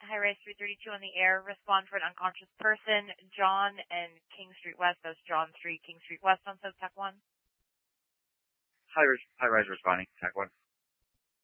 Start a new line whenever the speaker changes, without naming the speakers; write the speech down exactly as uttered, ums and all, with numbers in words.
High Rise three thirty-two on the air. Respond for an unconscious person. John and King Street West. That's John three, King Street West on SouthTech one.
High Rise, High Rise responding, Tech one.